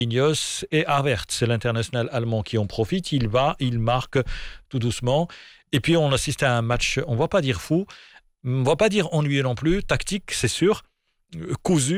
Marquinhos et Havertz, c'est l'international allemand qui en profite. Il marque tout doucement. Et puis on assiste à un match, on ne va pas dire fou, on ne va pas dire ennuyeux non plus, tactique, c'est sûr, cousu.